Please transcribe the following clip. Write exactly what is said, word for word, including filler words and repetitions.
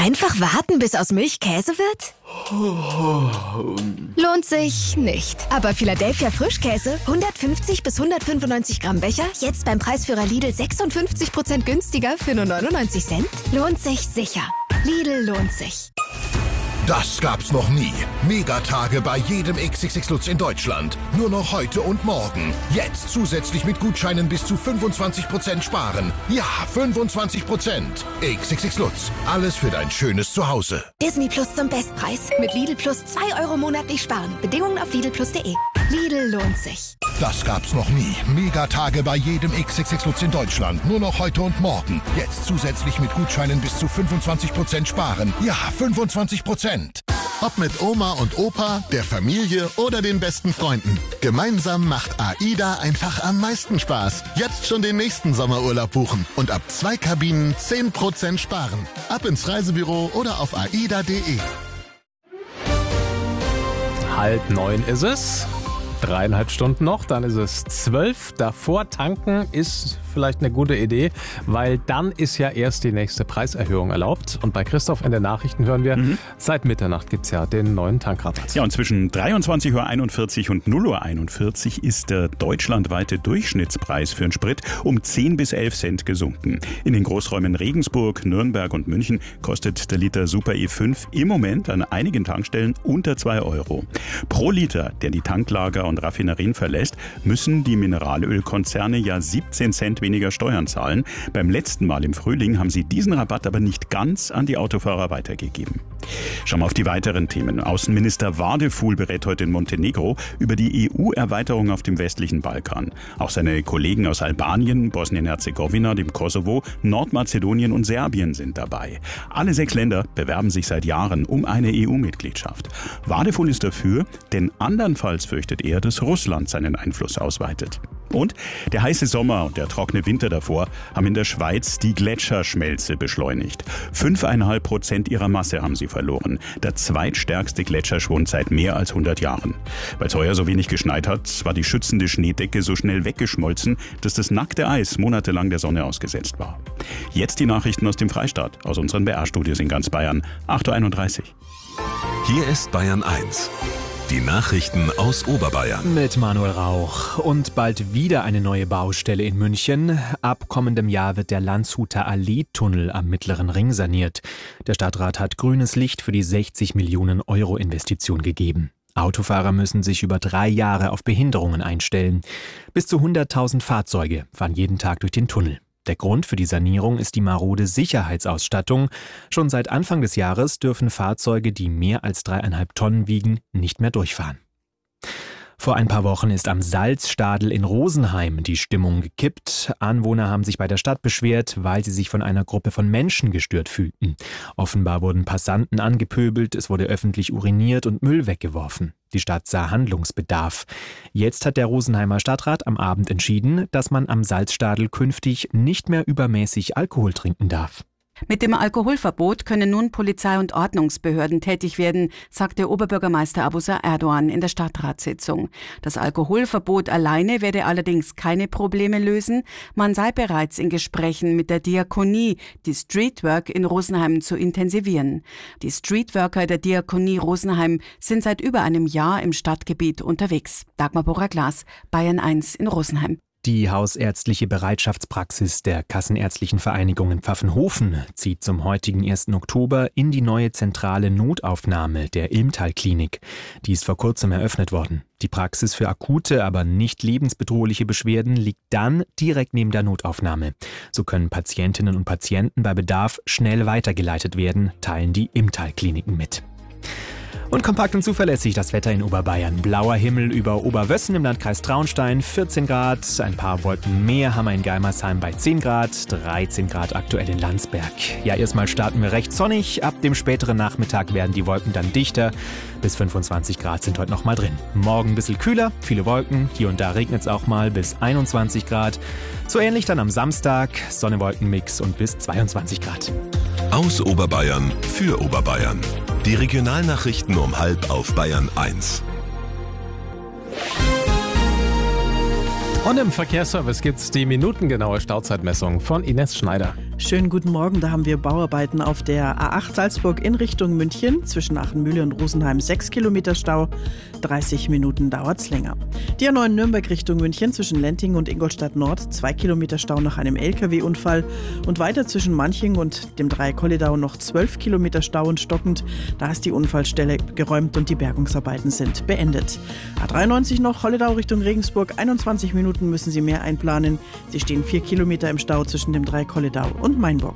Einfach warten, bis aus Milch Käse wird? Lohnt sich nicht. Aber Philadelphia Frischkäse, hundertfünfzig bis hundertfünfundneunzig Gramm Becher, jetzt beim Preisführer Lidl sechsundfünfzig Prozent günstiger für nur neunundneunzig Cent? Lohnt sich sicher. Lidl lohnt sich. Das gab's noch nie. Megatage bei jedem X X X Lutz in Deutschland. Nur noch heute und morgen. Jetzt zusätzlich mit Gutscheinen bis zu fünfundzwanzig Prozent sparen. Ja, fünfundzwanzig Prozent. X X X Lutz. Alles für dein schönes Zuhause. Disney Plus zum Bestpreis. Mit Lidl Plus zwei Euro monatlich sparen. Bedingungen auf lidl plus punkt de. Lidl lohnt sich. Das gab's noch nie. Megatage bei jedem X X X Lutz in Deutschland. Nur noch heute und morgen. Jetzt zusätzlich mit Gutscheinen bis zu fünfundzwanzig Prozent sparen. Ja, fünfundzwanzig Prozent. Ob mit Oma und Opa, der Familie oder den besten Freunden. Gemeinsam macht AIDA einfach am meisten Spaß. Jetzt schon den nächsten Sommerurlaub buchen und ab zwei Kabinen zehn Prozent sparen. Ab ins Reisebüro oder auf aida punkt de. Halb neun ist es. Dreieinhalb Stunden noch, dann ist es zwölf. Davor tanken ist vielleicht eine gute Idee, weil dann ist ja erst die nächste Preiserhöhung erlaubt. Und bei Christoph in den Nachrichten hören wir, mhm. seit Mitternacht gibt es ja den neuen Tankrabatt. Ja, und zwischen dreiundzwanzig Uhr einundvierzig und null Uhr einundvierzig ist der deutschlandweite Durchschnittspreis für einen Sprit um zehn bis elf Cent gesunken. In den Großräumen Regensburg, Nürnberg und München kostet der Liter Super E fünf im Moment an einigen Tankstellen unter zwei Euro. Pro Liter, der die Tanklager und Raffinerien verlässt, müssen die Mineralölkonzerne ja siebzehn Cent weniger Steuern zahlen. Beim letzten Mal im Frühling haben sie diesen Rabatt aber nicht ganz an die Autofahrer weitergegeben. Schauen wir auf die weiteren Themen. Außenminister Wadefuhl berät heute in Montenegro über die E U-Erweiterung auf dem westlichen Balkan. Auch seine Kollegen aus Albanien, Bosnien-Herzegowina, dem Kosovo, Nordmazedonien und Serbien sind dabei. Alle sechs Länder bewerben sich seit Jahren um eine E U-Mitgliedschaft. Wadefuhl ist dafür, denn andernfalls fürchtet er, dass Russland seinen Einfluss ausweitet. Und der heiße Sommer und der trockene Winter davor haben in der Schweiz die Gletscherschmelze beschleunigt. Fünfeinhalb Prozent ihrer Masse haben sie verloren. Der zweitstärkste Gletscherschwund seit mehr als hundert Jahren. Weil es heuer so wenig geschneit hat, war die schützende Schneedecke so schnell weggeschmolzen, dass das nackte Eis monatelang der Sonne ausgesetzt war. Jetzt die Nachrichten aus dem Freistaat, aus unseren B R-Studios in ganz Bayern. acht Uhr einunddreißig. Hier ist Bayern eins. Die Nachrichten aus Oberbayern. Mit Manuel Rauch. Und bald wieder eine neue Baustelle in München. Ab kommendem Jahr wird der Landshuter Allee-Tunnel am Mittleren Ring saniert. Der Stadtrat hat grünes Licht für die sechzig Millionen Euro Investition gegeben. Autofahrer müssen sich über drei Jahre auf Behinderungen einstellen. Bis zu hunderttausend Fahrzeuge fahren jeden Tag durch den Tunnel. Der Grund für die Sanierung ist die marode Sicherheitsausstattung. Schon seit Anfang des Jahres dürfen Fahrzeuge, die mehr als dreieinhalb Tonnen wiegen, nicht mehr durchfahren. Vor ein paar Wochen ist am Salzstadel in Rosenheim die Stimmung gekippt. Anwohner haben sich bei der Stadt beschwert, weil sie sich von einer Gruppe von Menschen gestört fühlten. Offenbar wurden Passanten angepöbelt, es wurde öffentlich uriniert und Müll weggeworfen. Die Stadt sah Handlungsbedarf. Jetzt hat der Rosenheimer Stadtrat am Abend entschieden, dass man am Salzstadel künftig nicht mehr übermäßig Alkohol trinken darf. Mit dem Alkoholverbot können nun Polizei und Ordnungsbehörden tätig werden, sagte Oberbürgermeister Abusa Erdogan in der Stadtratssitzung. Das Alkoholverbot alleine werde allerdings keine Probleme lösen. Man sei bereits in Gesprächen mit der Diakonie, die Streetwork in Rosenheim zu intensivieren. Die Streetworker der Diakonie Rosenheim sind seit über einem Jahr im Stadtgebiet unterwegs. Dagmar Borrer-Glas, Bayern eins in Rosenheim. Die hausärztliche Bereitschaftspraxis der Kassenärztlichen Vereinigung in Pfaffenhofen zieht zum heutigen ersten Oktober in die neue zentrale Notaufnahme der Ilmtal-Klinik. Die ist vor kurzem eröffnet worden. Die Praxis für akute, aber nicht lebensbedrohliche Beschwerden liegt dann direkt neben der Notaufnahme. So können Patientinnen und Patienten bei Bedarf schnell weitergeleitet werden, teilen die Ilmtal-Kliniken mit. Und kompakt und zuverlässig das Wetter in Oberbayern. Blauer Himmel über Oberwössen im Landkreis Traunstein, vierzehn Grad. Ein paar Wolken mehr haben wir in Geimersheim bei zehn Grad, dreizehn Grad aktuell in Landsberg. Ja, erstmal starten wir recht sonnig. Ab dem späteren Nachmittag werden die Wolken dann dichter. Bis fünfundzwanzig Grad sind heute noch mal drin. Morgen ein bisschen kühler, viele Wolken. Hier und da regnet es auch mal bis einundzwanzig Grad. So ähnlich dann am Samstag. Sonne-Wolken-Mix und bis zweiundzwanzig Grad. Aus Oberbayern für Oberbayern. Die Regionalnachrichten um halb auf Bayern eins. Und im Verkehrsservice gibt es die minutengenaue Stauzeitmessung von Ines Schneider. Schönen guten Morgen, da haben wir Bauarbeiten auf der A acht Salzburg in Richtung München. Zwischen Achenmühle und Rosenheim sechs Kilometer Stau, dreißig Minuten dauert's länger. Die A neun Nürnberg Richtung München zwischen Lentingen und Ingolstadt Nord, zwei Kilometer Stau nach einem L K W-Unfall. Und weiter zwischen Manching und dem Dreieck Kolledau noch zwölf Kilometer Stau und stockend. Da ist die Unfallstelle geräumt und die Bergungsarbeiten sind beendet. A dreiundneunzig noch Holledau Richtung Regensburg, einundzwanzig Minuten müssen Sie mehr einplanen. Sie stehen vier Kilometer im Stau zwischen dem Dreieck Kolledau und Mainburg.